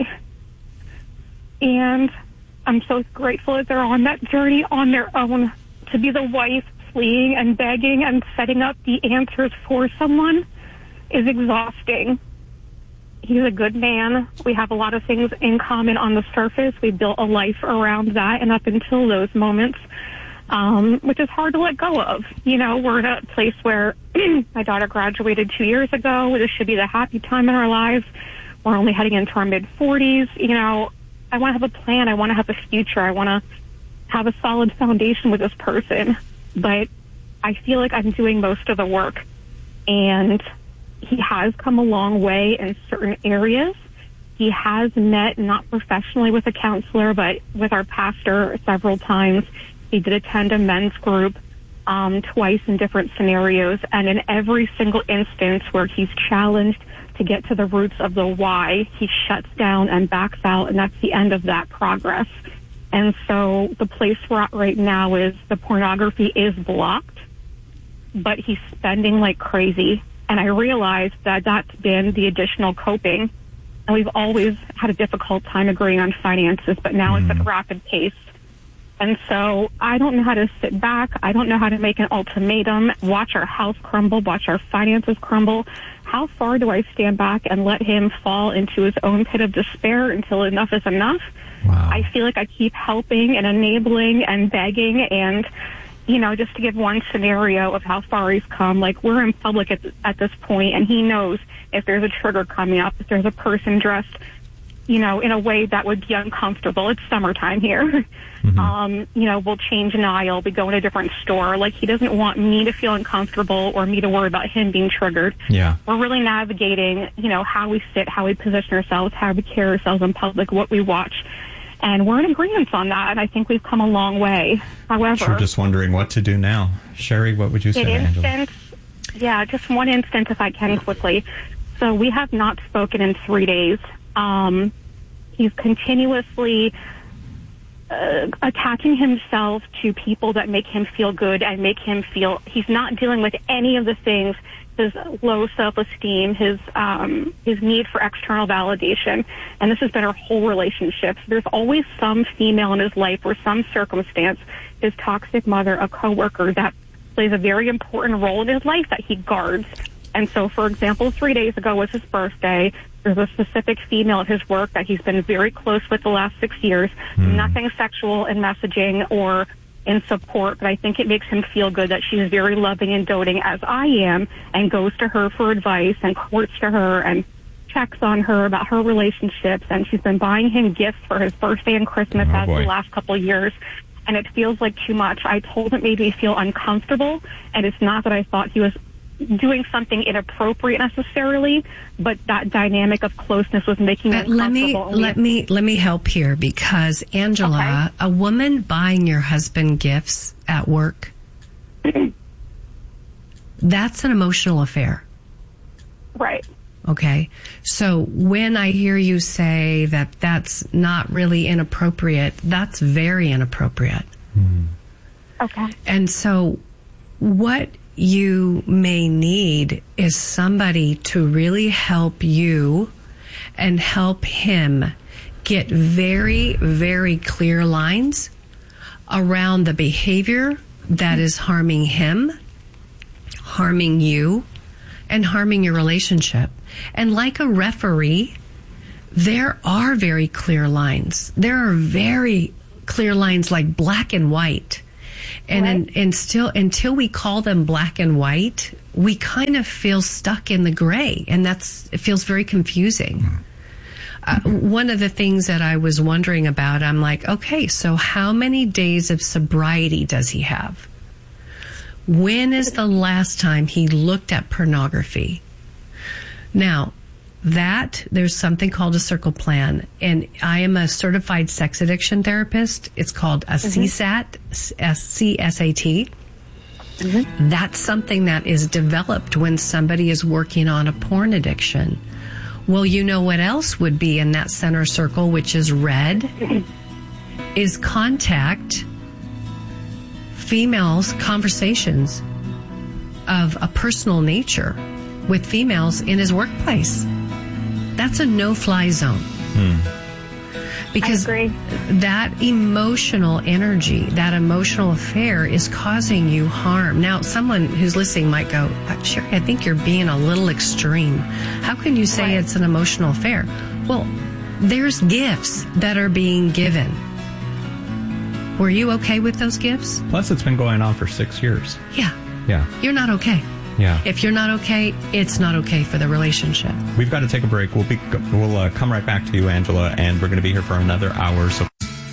And I'm so grateful that they're on that journey on their own. To be the wife fleeing and begging and setting up the answers for someone is exhausting. He's a good man. We have a lot of things in common on the surface. We built a life around that, and up until those moments, um, which is hard to let go of. You know, we're at a place where my daughter graduated two years ago. This should be the happy time in our lives. We're only heading into our mid-forties. You know, I want to have a plan. I want to have a future. I want to have a solid foundation with this person. But I feel like I'm doing most of the work. And he has come a long way in certain areas. He has met, not professionally with a counselor, but with our pastor several times. He did attend a men's group um, twice in different scenarios, and in every single instance where he's challenged to get to the roots of the why, he shuts down and backs out, and that's the end of that progress. And so the place we're at right now is the pornography is blocked, but he's spending like crazy. And I realized that that's been the additional coping, and we've always had a difficult time agreeing on finances, but now mm. it's at a rapid pace. And so I don't know how to sit back. I don't know how to make an ultimatum, watch our house crumble, watch our finances crumble. How far do I stand back and let him fall into his own pit of despair until enough is enough? Wow. I feel like I keep helping and enabling and begging, and, you know, just to give one scenario of how far he's come, like we're in public at, at this point, and he knows if there's a trigger coming up, if there's a person dressed, you know, in a way that would be uncomfortable. It's summertime here. Mm-hmm. Um, you know, we'll change an aisle, we go in a different store. Like, he doesn't want me to feel uncomfortable or me to worry about him being triggered. Yeah. We're really navigating, you know, how we sit, how we position ourselves, how we carry ourselves in public, what we watch. And we're in agreement on that, and I think we've come a long way. However, you're just wondering what to do now. Sherry, what would you say, instance, Angela? Yeah, just one instance, if I can, quickly. So we have not spoken in three days. Um, he's continuously uh, attaching himself to people that make him feel good and make him feel he's not dealing with any of the things, his low self-esteem, his um, his need for external validation. And this has been our whole relationship. There's always some female in his life or some circumstance, his toxic mother, a coworker, that plays a very important role in his life that he guards. And so, for example, three days ago was his birthday. There's a specific female at his work that he's been very close with the last six years. Mm. Nothing sexual in messaging or in support, but I think it makes him feel good that she's very loving and doting as I am, and goes to her for advice and courts to her and checks on her about her relationships. And she's been buying him gifts for his birthday and Christmas oh, as the last couple of years. And it feels like too much. I told him it made me feel uncomfortable, and it's not that I thought he was doing something inappropriate necessarily, but that dynamic of closeness was making me let me uncomfortable. let me let me help here, because Angela, okay. a woman buying your husband gifts at work, that's an emotional affair, right? Okay. So when I hear you say that that's not really inappropriate, that's very inappropriate. Mm. Okay. And so what you may need is somebody to really help you and help him get very, very clear lines around the behavior that is harming him, harming you, and harming your relationship. And like a referee, there are very clear lines. There are very clear lines, like black and white. And, right. and, and still, until we call them black and white, we kind of feel stuck in the gray. And that's, it feels very confusing. Uh, one of the things that I was wondering about, I'm like, okay, so how many days of sobriety does he have? When is the last time he looked at pornography? Now, that, there's something called a circle plan, and I am a certified sex addiction therapist. It's called a mm-hmm. C S A T, C S A T. Mm-hmm. That's something that is developed when somebody is working on a porn addiction. Well, you know what else would be in that center circle, which is red, is contact females' conversations of a personal nature with females in his workplace. That's a no-fly zone. Hmm. Because that emotional energy, that emotional affair is causing you harm. Now, someone who's listening might go, Sherry, I think you're being a little extreme. How can you say right. it's an emotional affair? Well, there's gifts that are being given. Were you okay with those gifts? Plus, it's been going on for six years. Yeah. Yeah. You're not okay. Yeah. If you're not okay, it's not okay for the relationship. We've got to take a break. We'll be we'll uh, come right back to you, Angela, and we're going to be here for another hour. So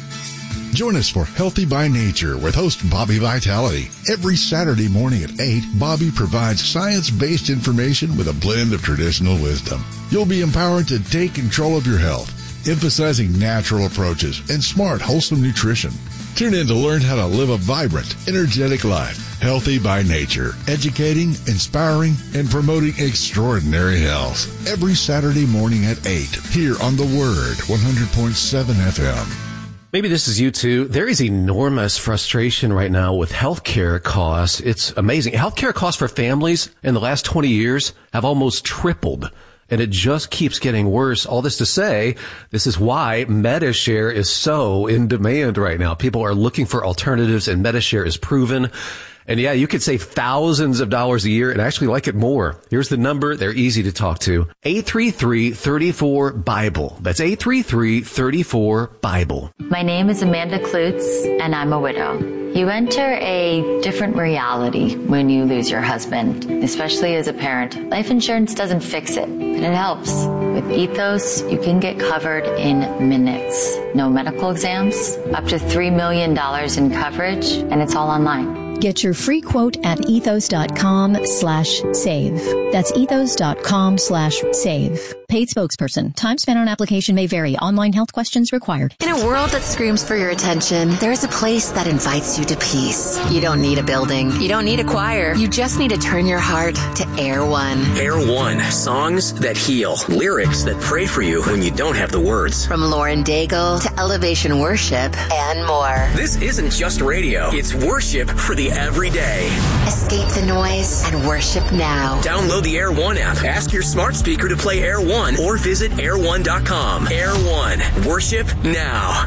join us for Healthy by Nature with host Bobby Vitality. Every Saturday morning at eight, Bobby provides science-based information with a blend of traditional wisdom. You'll be empowered to take control of your health, emphasizing natural approaches and smart, wholesome nutrition. Tune in to learn how to live a vibrant, energetic life. Healthy by Nature, educating, inspiring, and promoting extraordinary health. Every Saturday morning at eight, here on The Word, one hundred point seven F M. Maybe this is you too. There is enormous frustration right now with healthcare costs. It's amazing. Healthcare costs for families in the last twenty years have almost tripled. And it just keeps getting worse. All this to say, this is why MediShare is so in demand right now. People are looking for alternatives, and MediShare is proven. And yeah, you could save thousands of dollars a year and actually like it more. Here's the number. They're easy to talk to. eight three three, three four, BIBLE. That's eight three three, three four, BIBLE. My name is Amanda Klutz, and I'm a widow. You enter a different reality when you lose your husband, especially as a parent. Life insurance doesn't fix it, but it helps. With Ethos, you can get covered in minutes. No medical exams, up to three million dollars in coverage, and it's all online. Get your free quote at ethos.com slash save. That's ethos.com slash save. Paid spokesperson. Time spent on application may vary. Online health questions required. In a world that screams for your attention, there is a place that invites you to peace. You don't need a building. You don't need a choir. You just need to turn your heart to Air One. Air One. Songs that heal. Lyrics that pray for you when you don't have the words. From Lauren Daigle to Elevation Worship and more. This isn't just radio. It's worship for the everyday. Escape the noise and worship now. Download the Air One app. Ask your smart speaker to play Air One or visit air one dot com. Air One. Worship now.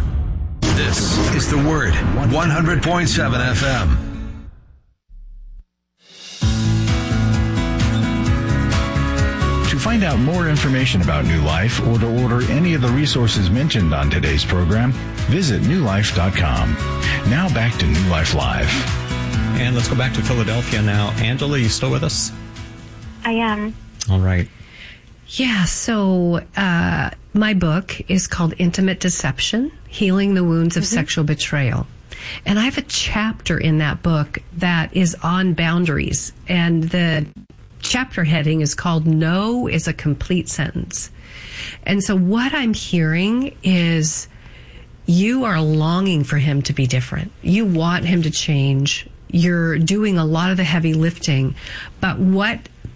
This is The Word, one hundred point seven F M. To find out more information about New Life or to order any of the resources mentioned on today's program, visit new life dot com. Now back to New Life Live. And let's go back to Philadelphia now. Angela, you still with us? I am. All right. Yeah, so uh, my book is called Intimate Deception, Healing the Wounds of mm-hmm. Sexual Betrayal. And I have a chapter in that book that is on boundaries. And the chapter heading is called No is a Complete Sentence. And so what I'm hearing is you are longing for him to be different. You want him to change. You're doing a lot of the heavy lifting. But what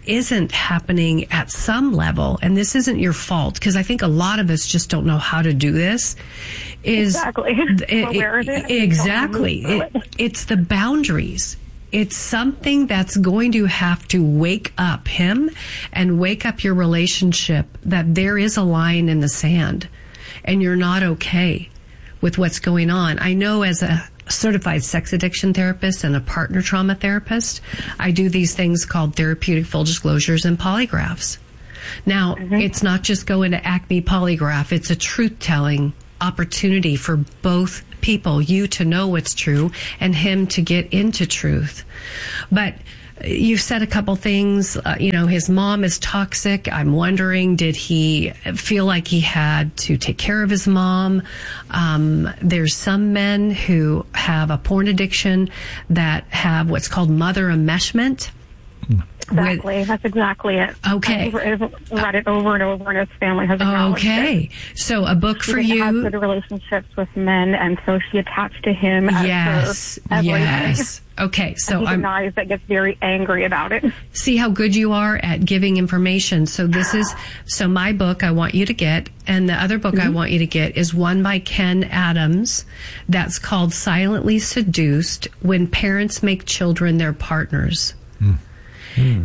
isn't happening at some level, and this isn't your fault, because I think a lot of us just don't know how to do this, is exactly. it, aware of it. Exactly. It, it, it's the boundaries. It's something that's going to have to wake up him and wake up your relationship, that there is a line in the sand and you're not okay with what's going on. I know as a certified sex addiction therapist and a partner trauma therapist, I do these things called therapeutic full disclosures and polygraphs. Now, mm-hmm. it's not just going to Acme Polygraph. It's a truth-telling opportunity for both people, you to know what's true and him to get into truth. But you've said a couple things. Uh, you know, his mom is toxic. I'm wondering, did he feel like he had to take care of his mom? Um, there's some men who have a porn addiction that have what's called mother enmeshment. Exactly. With, That's exactly it. Okay. I've read it over and over, and his family has acknowledged Okay. it. So a book she for didn't you. Have good relationships with men, and so she attached to him. Yes. As her yes. Okay. So and he I'm, denies that, gets very angry about it. See how good you are at giving information. So this is, so my book I want you to get, and the other book mm-hmm. I want you to get is one by Ken Adams that's called Silently Seduced: When Parents Make Children Their Partners. Mm. Mm.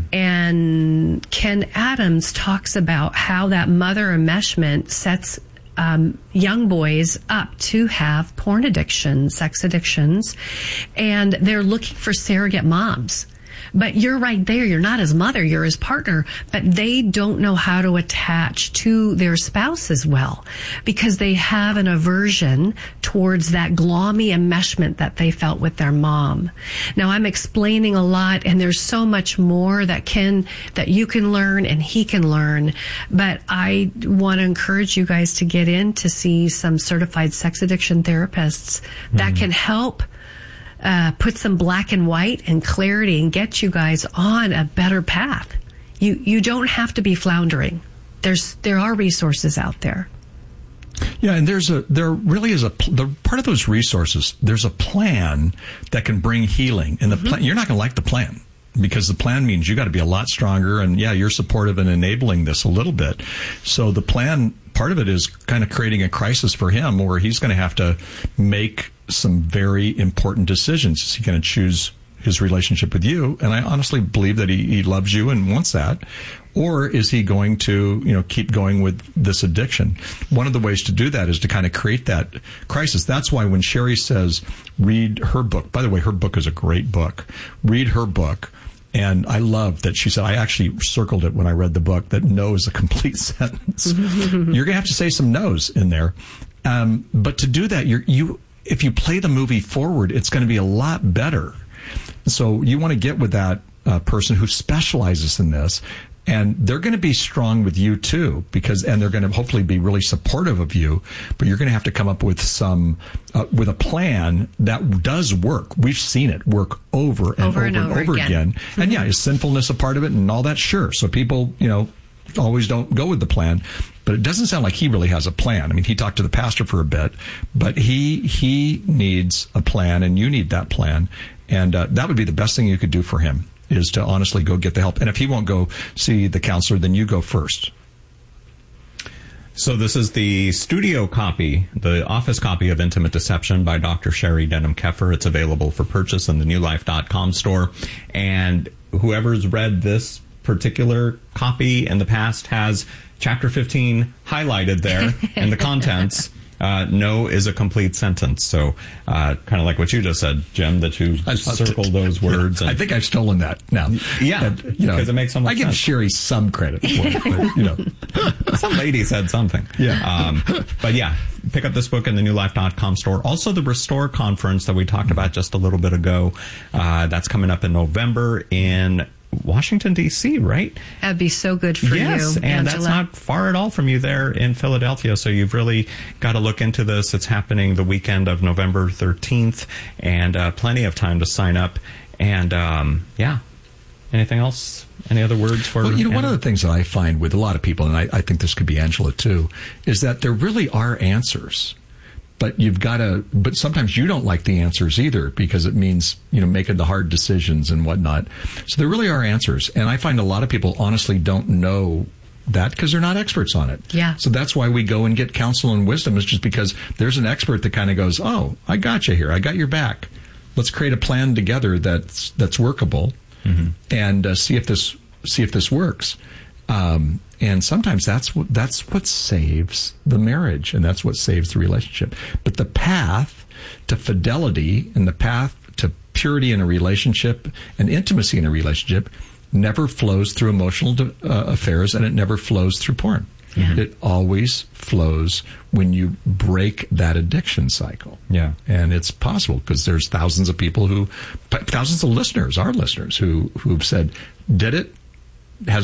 And Ken Adams talks about how that mother enmeshment sets um, young boys up to have porn addictions, sex addictions, and they're looking for surrogate moms. But you're right there. You're not his mother. You're his partner. But they don't know how to attach to their spouse as well, because they have an aversion towards that gloomy enmeshment that they felt with their mom. Now, I'm explaining a lot, and there's so much more that can that you can learn and he can learn. But I want to encourage you guys to get in to see some certified sex addiction therapists mm-hmm. that can help Uh, put some black and white and clarity and get you guys on a better path. You you don't have to be floundering. There's there are resources out there. Yeah, and there's a there really is a the part of those resources. There's a plan that can bring healing, and the mm-hmm. plan, you're not going to like the plan, because the plan means you got to be a lot stronger, and yeah, you're supportive and enabling this a little bit. So the plan, part of it is kind of creating a crisis for him, where he's going to have to make some very important decisions. Is he going to choose his relationship with you? And I honestly believe that he, he loves you and wants that. Or is he going to, you know, keep going with this addiction? One of the ways to do that is to kind of create that crisis. That's why when Sherry says, read her book, by the way, her book is a great book. Read her book. And I love that she said, I actually circled it when I read the book, that no is a complete sentence. You're going to have to say some no's in there. Um, but to do that, you're, you, if you play the movie forward, it's going to be a lot better. So you want to get with that uh, person who specializes in this, and they're going to be strong with you too, because, and they're going to hopefully be really supportive of you, but you're going to have to come up with some, uh, with a plan that does work. We've seen it work over and over, over and over, over again. again. Mm-hmm. And yeah, is sinfulness a part of it and all that? Sure. So people, you know, always don't go with the plan, but it doesn't sound like he really has a plan. I mean, he talked to the pastor for a bit, but he, he needs a plan, and you need that plan. And uh, that would be the best thing you could do for him, is to honestly go get the help. And if he won't go see the counselor, then you go first. So this is the studio copy, the office copy of Intimate Deception by Doctor Sherry Denham-Keffer. It's available for purchase in the new life dot com store. And whoever's read this particular copy in the past has chapter fifteen highlighted there in the contents. Uh, no is a complete sentence. So, uh, kind of like what you just said, Jim, that you circle those words. And, I think I've stolen that now. Yeah, and, you know, because it makes so much I give sense. Sherry some credit for it, but, you know. Some lady said something. Yeah. Um, but yeah, pick up this book in the new life dot com store. Also, the Restore Conference that we talked about just a little bit ago, uh, that's coming up in November in Washington, D C, right? That'd be so good for yes, you, and Angela. That's not far at all from you there in Philadelphia, so you've really got to look into this. It's happening the weekend of November thirteenth, and uh, plenty of time to sign up. And, um, yeah. Anything else? Any other words for... Well, you know, Angela? One of the things that I find with a lot of people, and I, I think this could be Angela too, is that there really are answers. But you've got to, but sometimes you don't like the answers either because it means, you know, making the hard decisions and whatnot. So there really are answers. And I find a lot of people honestly don't know that because they're not experts on it. Yeah. So that's why we go and get counsel and wisdom, is just because there's an expert that kind of goes, oh, I got you here. I got your back. Let's create a plan together that's, that's workable mm-hmm. and uh, see if this, see if this works. Um, And sometimes that's what, that's what saves the marriage, and that's what saves the relationship. But the path to fidelity and the path to purity in a relationship and intimacy in a relationship never flows through emotional uh, affairs, and it never flows through porn. Yeah. It always flows when you break that addiction cycle. Yeah. And it's possible because there's thousands of people who, thousands of listeners, our listeners, who, who've said, did it, has